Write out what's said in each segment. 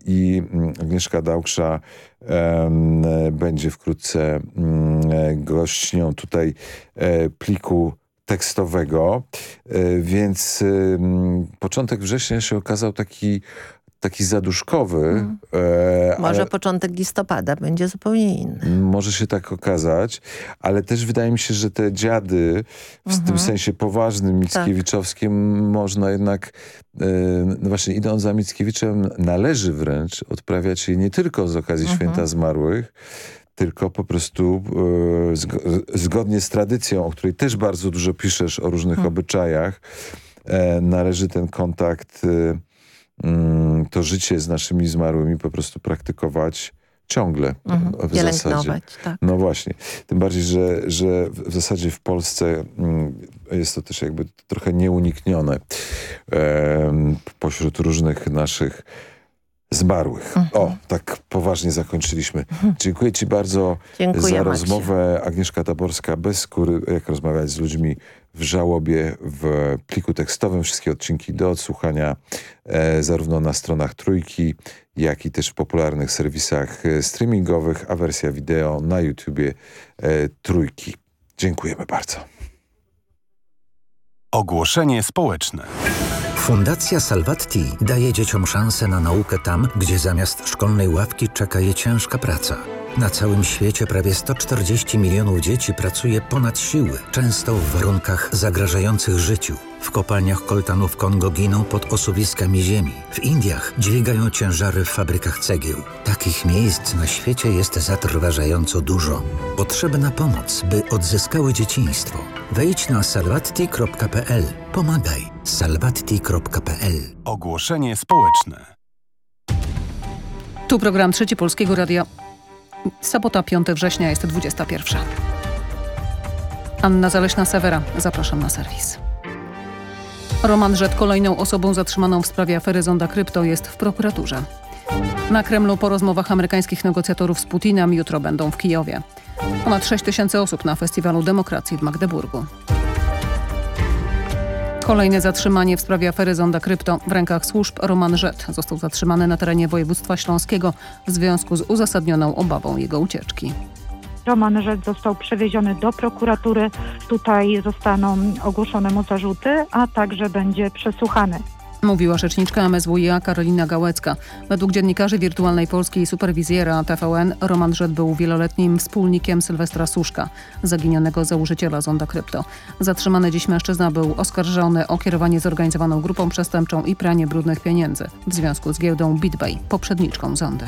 i Agnieszka Daukša będzie wkrótce gościnią tutaj Pliku tekstowego, więc początek września się okazał taki zaduszkowy. Może początek listopada będzie zupełnie inny. Może się tak okazać, ale też wydaje mi się, że te dziady w tym sensie poważnym mickiewiczowskim można jednak, no właśnie idąc za Mickiewiczem, należy wręcz odprawiać je nie tylko z okazji Święta Zmarłych, tylko po prostu zgodnie z tradycją, o której też bardzo dużo piszesz, o różnych obyczajach, należy ten kontakt, to życie z naszymi zmarłymi po prostu praktykować ciągle. W zasadzie. Tak. No właśnie. Tym bardziej, że w zasadzie w Polsce jest to też jakby trochę nieuniknione pośród różnych naszych zmarłych. O, tak poważnie zakończyliśmy. Dziękuję ci bardzo za rozmowę. Agnieszka Taborska, Bez skóry, jak rozmawiać z ludźmi w żałobie, w pliku tekstowym. Wszystkie odcinki do odsłuchania zarówno na stronach Trójki, jak i też w popularnych serwisach streamingowych, a wersja wideo na YouTubie Trójki. Dziękujemy bardzo. Ogłoszenie społeczne. Fundacja Salvatti daje dzieciom szansę na naukę tam, gdzie zamiast szkolnej ławki czeka je ciężka praca. Na całym świecie prawie 140 milionów dzieci pracuje ponad siły, często w warunkach zagrażających życiu. W kopalniach koltanu w Kongo giną pod osuwiskami ziemi. W Indiach dźwigają ciężary w fabrykach cegieł. Takich miejsc na świecie jest zatrważająco dużo. Potrzebna pomoc, by odzyskały dzieciństwo. Wejdź na salvatti.pl. Pomagaj. salvatti.pl. Ogłoszenie społeczne. Tu program Trzeci Polskiego Radia. Sobota, 5 września, jest 21. Anna Zaleśna-Sewera. Zapraszam na serwis. Roman Żed, kolejną osobą zatrzymaną w sprawie afery Zonda Krypto, jest w prokuraturze. Na Kremlu po rozmowach amerykańskich negocjatorów z Putinem jutro będą w Kijowie. Ponad 6 000 osób na Festiwalu Demokracji w Magdeburgu. Kolejne zatrzymanie w sprawie afery Zonda Krypto. W rękach służb Roman Żed został zatrzymany na terenie województwa śląskiego w związku z uzasadnioną obawą jego ucieczki. Roman Żed został przewieziony do prokuratury. Tutaj zostaną ogłoszone mu zarzuty, a także będzie przesłuchany. Mówiła rzeczniczka MSWiA Karolina Gałecka. Według dziennikarzy Wirtualnej Polski i superwizjera TVN Roman Żed był wieloletnim wspólnikiem Sylwestra Suszka, zaginionego założyciela Zonda Krypto. Zatrzymany dziś mężczyzna był oskarżony o kierowanie zorganizowaną grupą przestępczą i pranie brudnych pieniędzy w związku z giełdą BitBay, poprzedniczką Zondy.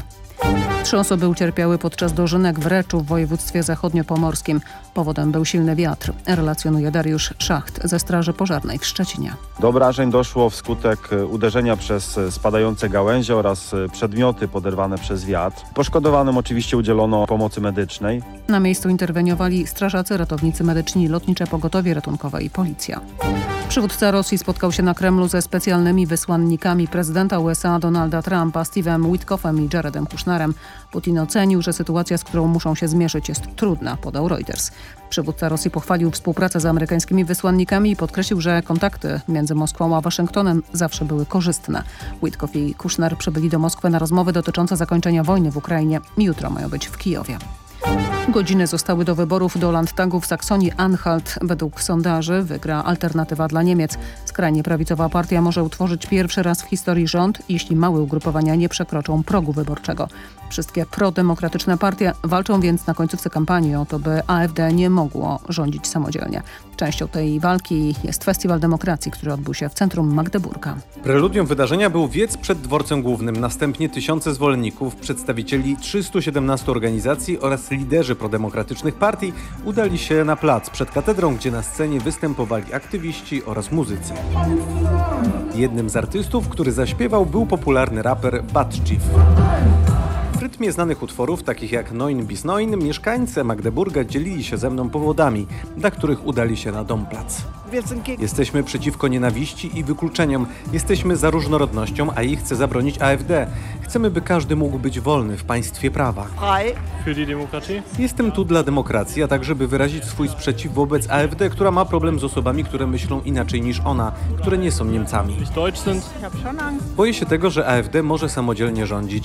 3 osoby ucierpiały podczas dożynek w Reczu w województwie zachodniopomorskim. Powodem był silny wiatr, relacjonuje Dariusz Szacht ze Straży Pożarnej w Szczecinie. Do obrażeń doszło wskutek uderzenia przez spadające gałęzie oraz przedmioty poderwane przez wiatr. Poszkodowanym oczywiście udzielono pomocy medycznej. Na miejscu interweniowali strażacy, ratownicy medyczni, lotnicze pogotowie ratunkowe i policja. Przywódca Rosji spotkał się na Kremlu ze specjalnymi wysłannikami prezydenta USA Donalda Trumpa, Steve'em Witkoffem i Jaredem Kushnerem. Putin ocenił, że sytuacja, z którą muszą się zmierzyć, jest trudna, podał Reuters. Przywódca Rosji pochwalił współpracę z amerykańskimi wysłannikami i podkreślił, że kontakty między Moskwą a Waszyngtonem zawsze były korzystne. Witkoff i Kushner przybyli do Moskwy na rozmowy dotyczące zakończenia wojny w Ukrainie. Jutro mają być w Kijowie. Godziny zostały do wyborów do Landtagu w Saksonii-Anhalt. Według sondaży wygra Alternatywa dla Niemiec. Skrajnie prawicowa partia może utworzyć pierwszy raz w historii rząd, jeśli małe ugrupowania nie przekroczą progu wyborczego. Wszystkie prodemokratyczne partie walczą więc na końcówce kampanii o to, by AfD nie mogło rządzić samodzielnie. Częścią tej walki jest Festiwal Demokracji, który odbył się w centrum Magdeburga. Preludium wydarzenia był wiec przed dworcem głównym. Następnie tysiące zwolenników, przedstawicieli 317 organizacji oraz liderzy prodemokratycznych partii udali się na plac przed katedrą, gdzie na scenie występowali aktywiści oraz muzycy. Jednym z artystów, który zaśpiewał, był popularny raper Batchief. W rytmie znanych utworów, takich jak Neun bis Neun, mieszkańcy Magdeburga dzielili się ze mną powodami, dla których udali się na Domplatz. Jesteśmy przeciwko nienawiści i wykluczeniom. Jesteśmy za różnorodnością, a jej chce zabronić AfD. Chcemy, by każdy mógł być wolny w państwie prawa. Jestem tu dla demokracji, a także by wyrazić swój sprzeciw wobec AfD, która ma problem z osobami, które myślą inaczej niż ona, które nie są Niemcami. Boję się tego, że AfD może samodzielnie rządzić.